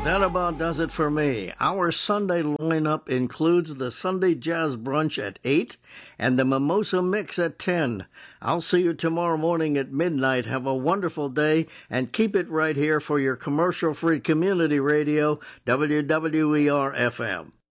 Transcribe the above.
That about does it for me. Our Sunday lineup includes the Sunday Jazz Brunch at 8 and the Mimosa Mix at 10. I'll see you tomorrow morning at midnight. Have a wonderful day and keep it right here for your commercial-free community radio, WWER FM.